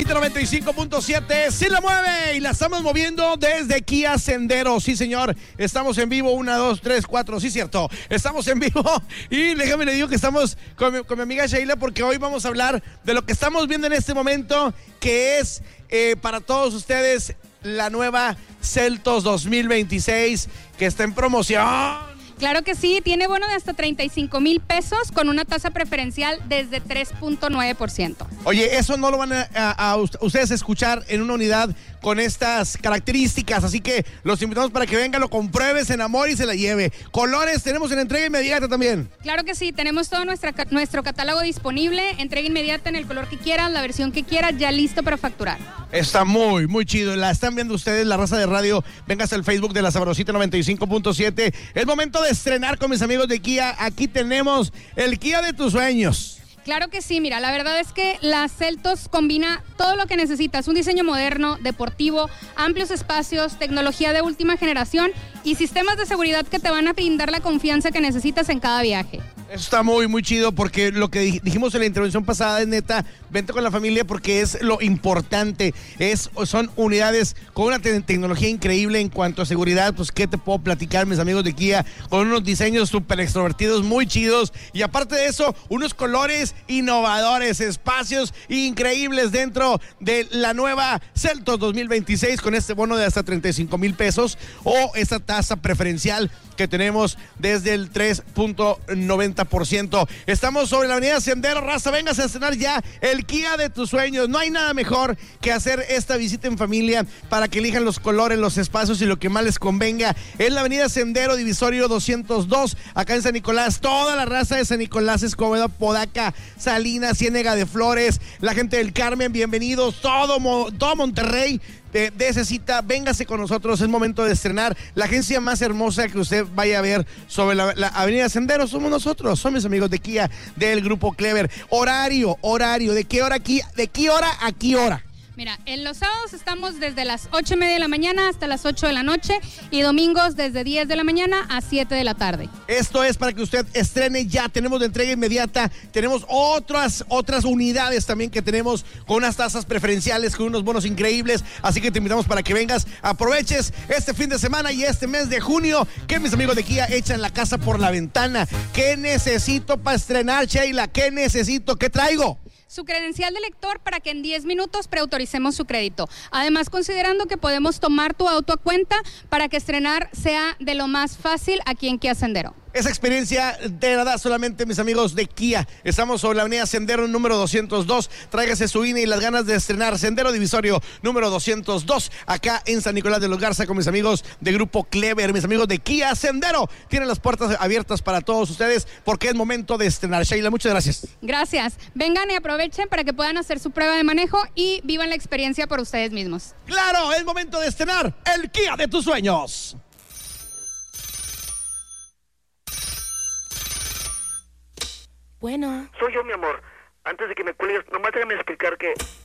95.7 sí la mueve y la estamos moviendo desde Kia Sendero. Sí, señor, estamos en vivo. 1, 2, 3, 4, sí, cierto. Estamos en vivo y déjame le digo que estamos con mi amiga Sheila porque hoy vamos a hablar de lo que estamos viendo en este momento, que es para todos ustedes la nueva Seltos 2026 que está en promoción. Claro que sí, tiene bono de hasta 35,000 pesos con una tasa preferencial desde 3.9%. Oye, eso no lo van a ustedes escuchar en una unidad con estas características, así que los invitamos para que venga, lo compruebe, se enamore y se la lleve. Colores tenemos en entrega inmediata también. Claro que sí, tenemos todo nuestro catálogo disponible, entrega inmediata en el color que quieras, la versión que quieras, ya listo para facturar. Está muy, muy chido. La están viendo ustedes, la raza de radio. Véngase al Facebook de La Sabrosita 95.7. Es momento de estrenar con mis amigos de Kia. Aquí tenemos el Kia de tus sueños. Claro que sí, mira, la verdad es que la Seltos combina todo lo que necesitas, un diseño moderno, deportivo, amplios espacios, tecnología de última generación y sistemas de seguridad que te van a brindar la confianza que necesitas en cada viaje. Eso está muy, muy chido porque lo que dijimos en la intervención pasada es neta, vente con la familia porque es lo importante. Son unidades con una tecnología increíble en cuanto a seguridad. Pues, ¿qué te puedo platicar, mis amigos de Kia? Con unos diseños súper extrovertidos, muy chidos. Y aparte de eso, unos colores innovadores, espacios increíbles dentro de la nueva Seltos 2026 con este bono de hasta 35,000 pesos o esta tasa preferencial que tenemos desde el 3.90%. Estamos sobre la avenida Sendero, raza, vengas a estrenar ya el Kia de tus sueños. No hay nada mejor que hacer esta visita en familia para que elijan los colores, los espacios y lo que más les convenga. Es la avenida Sendero, Divisorio 202, acá en San Nicolás. Toda la raza de San Nicolás, Escobedo, Podaca, Salinas, Ciénega de Flores, la gente del Carmen, bienvenidos. Todo Monterrey de esa cita, véngase con nosotros, es momento de estrenar la agencia más hermosa que usted vaya a ver sobre la avenida Sendero. Somos nosotros, son mis amigos de Kia del Grupo Clever. Horario, ¿de qué hora aquí? ¿De qué hora a qué hora? Mira, en los sábados estamos desde las 8:30 de la mañana hasta las 8 de la noche y domingos desde 10 de la mañana a 7 de la tarde. Esto es para que usted estrene ya. Tenemos de entrega inmediata, tenemos otras unidades también que tenemos con unas tasas preferenciales, con unos bonos increíbles. Así que te invitamos para que vengas, aproveches este fin de semana y este mes de junio, que mis amigos de Kia echan la casa por la ventana. ¿Qué necesito para estrenar, Sheila? ¿Qué necesito? ¿Qué traigo? Su credencial de lector para que en 10 minutos preautoricemos su crédito. Además, considerando que podemos tomar tu auto a cuenta para que estrenar sea de lo más fácil aquí en Kia Sendero. Esa experiencia te la da solamente mis amigos de Kia. Estamos sobre la avenida Sendero número 202. Tráigase su INE y las ganas de estrenar. Sendero Divisorio número 202, acá en San Nicolás de los Garza con mis amigos de Grupo Clever, mis amigos de Kia Sendero. Tienen las puertas abiertas para todos ustedes porque es momento de estrenar. Sheila, muchas gracias. Gracias. Vengan y aprovechen para que puedan hacer su prueba de manejo y vivan la experiencia por ustedes mismos. Claro, es momento de estrenar el Kia de tus sueños. Bueno. Soy yo, mi amor. Antes de que me cuelgues, nomás déjame explicar que